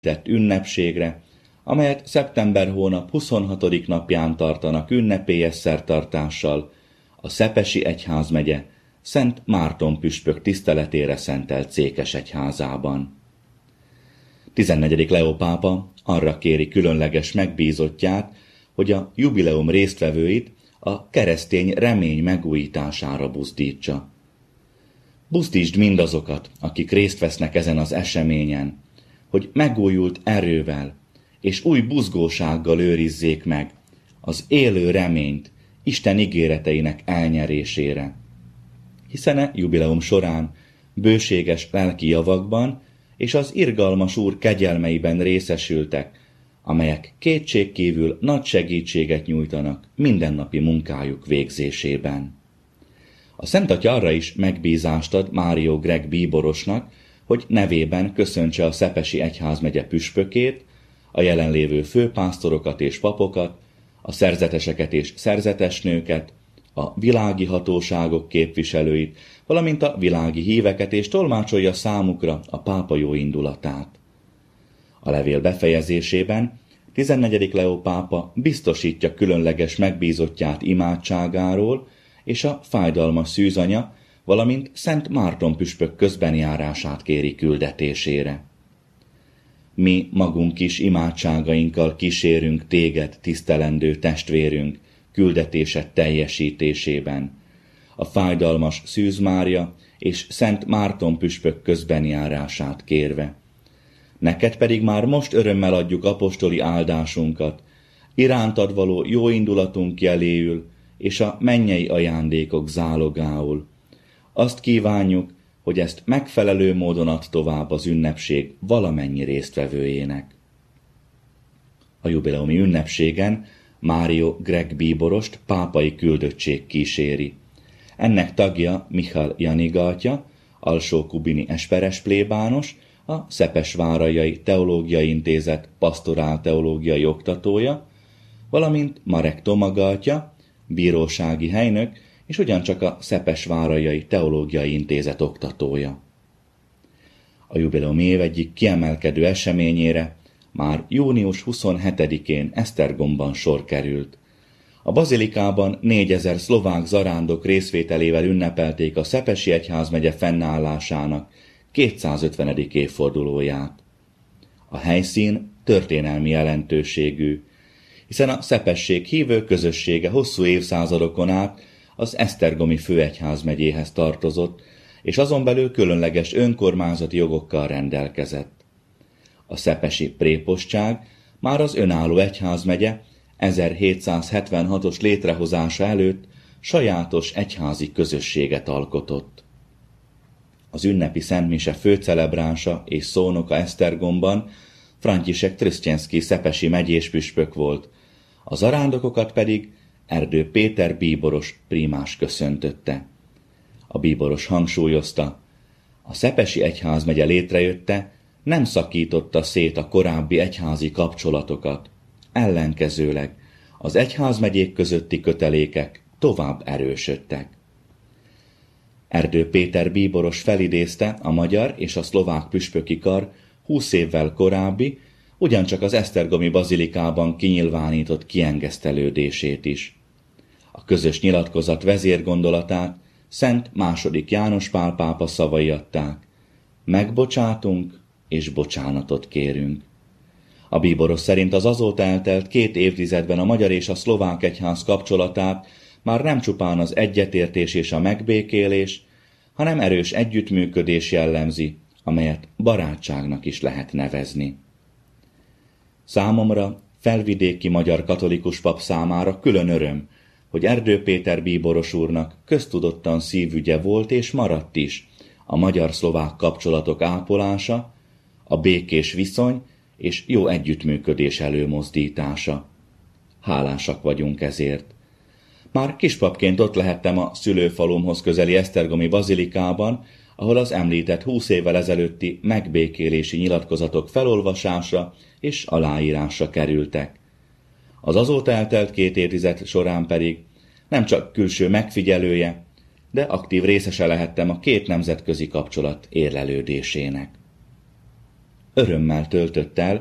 tett ünnepségre, amelyet szeptember hónap 26. napján tartanak ünnepélyes szertartással a Szepesi egyházmegye Szent Márton püspök tiszteletére szentelt székesegyházában. 14. Leó pápa arra kéri különleges megbízottját, hogy a jubileum résztvevőit a keresztény remény megújítására buzdítsa. Buzdítsd mindazokat, akik részt vesznek ezen az eseményen, hogy megújult erővel és új buzgósággal őrizzék meg az élő reményt Isten ígéreteinek elnyerésére. Hiszen a jubileum során bőséges lelki javakban és az irgalmas Úr kegyelmeiben részesültek, amelyek kétségkívül nagy segítséget nyújtanak mindennapi munkájuk végzésében. A Szent Atya arra is megbízást ad Mário Greg bíborosnak, hogy nevében köszöntse a Szepesi egyházmegye püspökét, a jelenlévő főpásztorokat és papokat, a szerzeteseket és szerzetesnőket, a világi hatóságok képviselőit, valamint a világi híveket, és tolmácsolja számukra a pápa jó indulatát. A levél befejezésében 14. Leó pápa biztosítja különleges megbízottját imádságáról és a fájdalmas szűzanya, valamint Szent Márton püspök közbenjárását kéri küldetésére. Mi magunk is imádságainkkal kísérünk téged, tisztelendő testvérünk, küldetésed teljesítésében, a fájdalmas Szűz Mária és Szent Márton püspök közbenjárását kérve. Neked pedig már most örömmel adjuk apostoli áldásunkat, irántad való jóindulatunk jeléül és a mennyei ajándékok zálogául. Azt kívánjuk, hogy ezt megfelelő módon add tovább az ünnepség valamennyi résztvevőjének. A jubileumi ünnepségen Mário Greg bíborost pápai küldöttség kíséri. Ennek tagja Michal Janiga atya, alsó-kubini esperes plébános, a Szepesvárajai Teológiai Intézet pasztorálteológiai oktatója, valamint Marek Tomaga atya, bírósági helynök, és ugyancsak a Szepesvárajai Teológiai Intézet oktatója. A jubileum év egyik kiemelkedő eseményére már június 27-én Esztergomban sor került. A bazilikában 4000 szlovák zarándok részvételével ünnepelték a Szepesi egyházmegye fennállásának 250. évfordulóját. A helyszín történelmi jelentőségű, hiszen a szepesség hívő közössége hosszú évszázadokon át az esztergomi főegyházmegyéhez tartozott, és azon belül különleges önkormányzati jogokkal rendelkezett. A szepesi prépostság már az önálló egyházmegye 1776-os létrehozása előtt sajátos egyházi közösséget alkotott. Az ünnepi szentmise főcelebránsa és szónoka Esztergomban František Trstjenszky szepesi megyéspüspök volt, a zarándokokat pedig Erdő Péter bíboros prímás köszöntötte. A bíboros hangsúlyozta, a szepesi egyházmegye létrejötte nem szakította szét a korábbi egyházi kapcsolatokat, ellenkezőleg az egyházmegyék közötti kötelékek tovább erősödtek. Erdő Péter bíboros felidézte a magyar és a szlovák püspöki kar 20 évvel korábbi, ugyancsak az esztergomi bazilikában kinyilvánított kiengesztelődését is. A közös nyilatkozat vezérgondolatát Szent II. János Pál pápa szavai adták: megbocsátunk és bocsánatot kérünk. A bíboros szerint az azóta eltelt 2 évtizedben a magyar és a szlovák egyház kapcsolatát már nem csupán az egyetértés és a megbékélés, hanem erős együttműködés jellemzi, amelyet barátságnak is lehet nevezni. Számomra, felvidéki magyar katolikus pap számára külön öröm, hogy Erdő Péter bíboros úrnak köztudottan szívügye volt és maradt is a magyar-szlovák kapcsolatok ápolása, a békés viszony és jó együttműködés előmozdítása. Hálásak vagyunk ezért. Már kispapként ott lehettem a szülőfalumhoz közeli esztergomi bazilikában, ahol az említett 20 évvel ezelőtti megbékélési nyilatkozatok felolvasásra és aláírásra kerültek. Az azóta eltelt 2 évtized során pedig nem csak külső megfigyelője, de aktív részese lehettem a 2 nemzetközi kapcsolat érlelődésének. örömmel töltött el,